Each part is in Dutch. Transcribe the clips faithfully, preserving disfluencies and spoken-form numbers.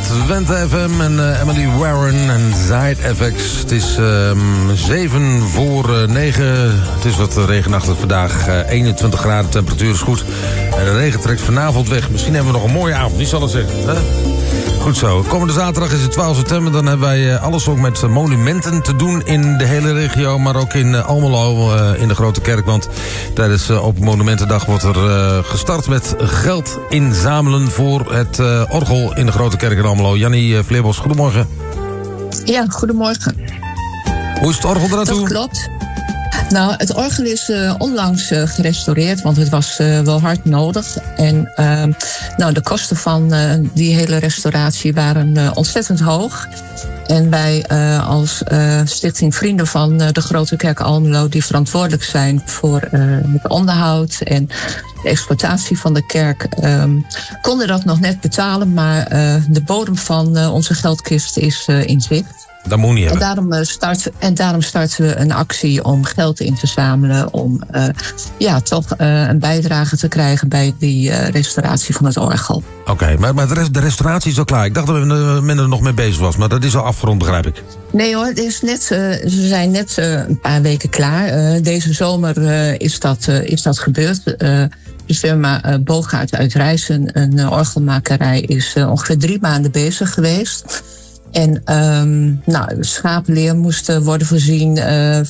Twente F M en uh, Emily Warren en Side F X. Het is um, zeven voor uh, negen. Het is wat regenachtig vandaag. Uh, eenentwintig graden, temperatuur is goed. En de regen trekt vanavond weg. Misschien hebben we nog een mooie avond, wie zal het zeggen? Hè? Goed zo. Komende zaterdag is het twaalf september. Dan hebben wij uh, alles ook met uh, monumenten te doen in de hele regio. Maar ook in uh, Almelo, uh, in de Grote Kerk. Want tijdens uh, Open Monumentendag wordt er uh, gestart met geld inzamelen voor het uh, orgel in de Grote Kerk in Almelo. Jannie uh, Vleerbos, goedemorgen. Ja, goedemorgen. Hoe is het orgel ernaartoe? Dat klopt. Nou, het orgel is uh, onlangs uh, gerestaureerd, want het was uh, wel hard nodig. En uh, nou, de kosten van uh, die hele restauratie waren uh, ontzettend hoog. En wij uh, als uh, Stichting Vrienden van uh, de Grote Kerk Almelo, die verantwoordelijk zijn voor uh, het onderhoud en de exploitatie van de kerk, um, konden dat nog net betalen. Maar uh, de bodem van uh, onze geldkist is uh, in zicht. Dat moet niet hebben. En daarom, uh, start, en daarom starten we een actie om geld in te zamelen. Om uh, ja, toch uh, een bijdrage te krijgen bij die uh, restauratie van het orgel. Oké, okay, maar, maar de, rest, de restauratie is al klaar. Ik dacht dat men er nog mee bezig was, maar dat is al afgerond, begrijp ik. Nee hoor, het is net, uh, ze zijn net uh, een paar weken klaar. Uh, deze zomer uh, is, dat, uh, is dat gebeurd. Uh, de firma uh, Bogaert uit Rijssen, een uh, orgelmakerij, is uh, ongeveer drie maanden bezig geweest. En um, nou, schapenleer moest worden voorzien, uh,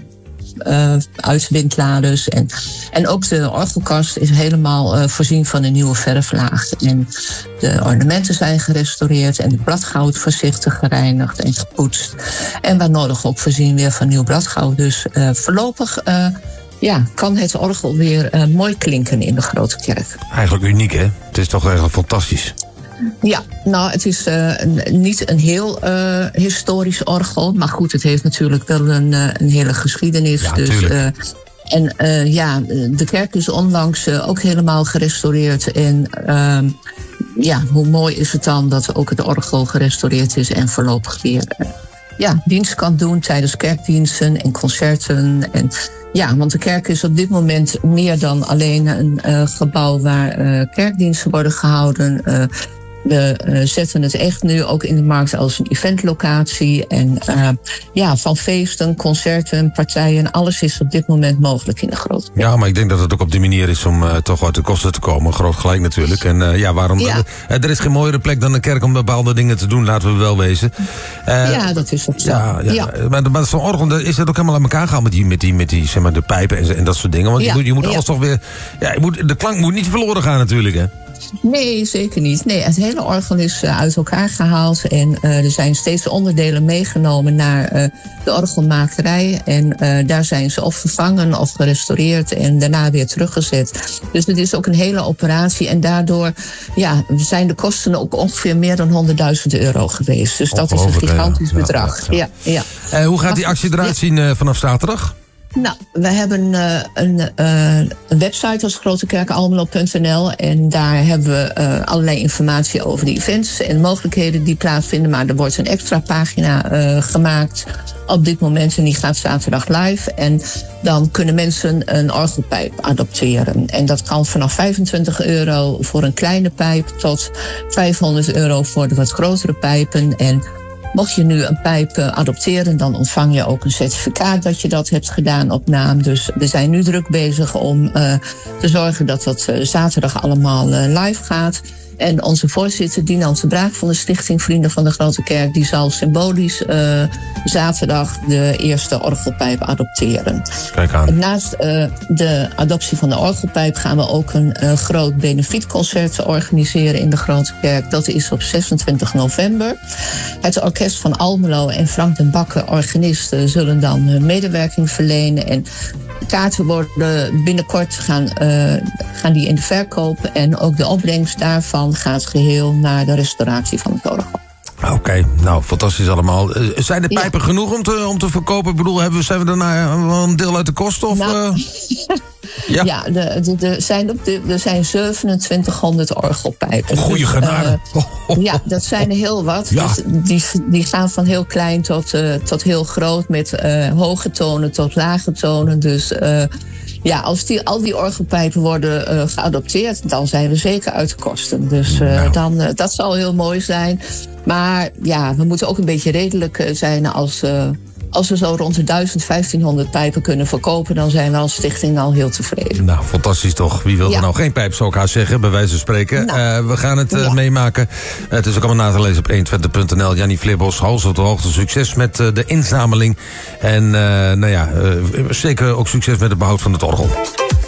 uh, uit windladers. En, en ook de orgelkast is helemaal uh, voorzien van een nieuwe verflaag. En de ornamenten zijn gerestaureerd en het bladgoud voorzichtig gereinigd en gepoetst. En waar nodig ook voorzien weer van nieuw bladgoud. Dus uh, voorlopig uh, ja, kan het orgel weer uh, mooi klinken in de Grote Kerk. Eigenlijk uniek, hè? Het is toch eigenlijk fantastisch. Ja, nou, het is uh, niet een heel uh, historisch orgel. Maar goed, het heeft natuurlijk wel een, uh, een hele geschiedenis. Ja, dus, uh, en uh, ja, de kerk is onlangs uh, ook helemaal gerestaureerd. En uh, ja, hoe mooi is het dan dat ook het orgel gerestaureerd is en voorlopig weer uh, ja, dienst kan doen tijdens kerkdiensten en concerten. En ja, want de kerk is op dit moment meer dan alleen een uh, gebouw waar uh, kerkdiensten worden gehouden. Uh, We uh, zetten het echt nu ook in de markt als een eventlocatie. En uh, ja, van feesten, concerten, partijen, alles is op dit moment mogelijk in de Grote Kerk. Ja, maar ik denk dat het ook op die manier is om uh, toch uit de kosten te komen. Groot gelijk natuurlijk. En uh, ja, waarom? Ja. Uh, er is geen mooiere plek dan een kerk om bepaalde dingen te doen, laten we wel wezen. Uh, ja, dat is ook zo. Ja, ja. ja. Maar, maar zo'n orgel, is dat ook helemaal aan elkaar gegaan met die, met die, met die zeg maar, de pijpen en, en dat soort dingen? Want ja. je moet, je moet ja. alles toch weer. Ja, je moet, de klank moet niet verloren gaan natuurlijk, hè? Nee, zeker niet. Nee, het hele orgel is uh, uit elkaar gehaald. En uh, er zijn steeds onderdelen meegenomen naar uh, de orgelmakerij. En uh, daar zijn ze of vervangen of gerestaureerd en daarna weer teruggezet. Dus het is ook een hele operatie. En daardoor ja, zijn de kosten ook ongeveer meer dan honderdduizend euro geweest. Dus dat is een gigantisch ja, bedrag. Ja, ja. Ja, ja. Uh, hoe gaat die actie eruit zien uh, vanaf zaterdag? Nou, we hebben uh, een, uh, een website als grotekerkalmelo punt n l en daar hebben we uh, allerlei informatie over de events en mogelijkheden die plaatsvinden. Maar er wordt een extra pagina uh, gemaakt op dit moment en die gaat zaterdag live. En dan kunnen mensen een orgelpijp adopteren. En dat kan vanaf vijfentwintig euro voor een kleine pijp tot vijfhonderd euro voor de wat grotere pijpen. En mocht je nu een pijp uh, adopteren, dan ontvang je ook een certificaat dat je dat hebt gedaan op naam. Dus we zijn nu druk bezig om uh, te zorgen dat dat uh, zaterdag allemaal uh, live gaat. En onze voorzitter, Dinant de Braak van de Stichting Vrienden van de Grote Kerk, die zal symbolisch uh, zaterdag de eerste orgelpijp adopteren. Kijk aan. Naast uh, de adoptie van de orgelpijp gaan we ook een uh, groot benefietconcert organiseren in de Grote Kerk. Dat is op zesentwintig november. Het orkest van Almelo en Frank den Bakker, organisten, zullen dan uh, medewerking verlenen. En kaarten worden binnenkort gaan, uh, gaan die in de verkoop. En ook de opbrengst daarvan gaat geheel naar de restauratie van het orgel. Oké, okay, nou, fantastisch allemaal. Uh, zijn de pijpen ja. genoeg om te, om te verkopen? Ik bedoel, hebben we, zijn we daarna een deel uit de kosten? Of, nou, uh... ja, ja de, de, de zijn op de, er zijn zevenentwintighonderd orgelpijpen. Goeie genade. Dus, uh, ja, dat zijn er heel wat. Ja. Dus die, die gaan van heel klein tot, uh, tot heel groot. Met uh, hoge tonen tot lage tonen. Dus uh, Ja, als die, al die orgelpijpen worden uh, geadopteerd, dan zijn we zeker uit de kosten. Dus uh, nou. dan, uh, dat zal heel mooi zijn. Maar ja, we moeten ook een beetje redelijk uh, zijn als... Uh, Als we zo rond de duizend, vijftienhonderd pijpen kunnen verkopen, dan zijn we als stichting al heel tevreden. Nou, fantastisch toch. Wie wil ja. er nou geen pijp, zou ik haar zeggen, bij wijze van spreken. Nou. Uh, we gaan het uh, ja. meemaken. Uh, het is ook allemaal na te lezen op honderdtwintig punt n l. Jannie Vleerbos, hals op de hoogte. Succes met uh, de inzameling. En uh, nou ja, uh, zeker ook succes met het behoud van het orgel.